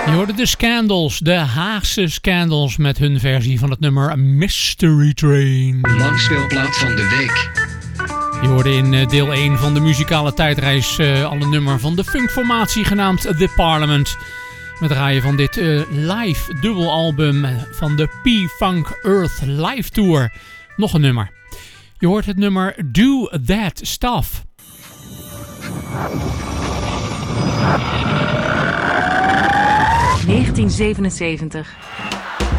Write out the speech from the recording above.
Je hoorde de Scandals, de Haagse Scandals met hun versie van het nummer Mystery Train. Langspeelplaat van de week. Je hoorde in deel 1 van de muzikale tijdreis al een nummer van de funkformatie genaamd The Parliament. Met draaien van dit live dubbelalbum van de P-Funk Earth Live Tour. Nog een nummer. Je hoort het nummer Do That Stuff. (1977)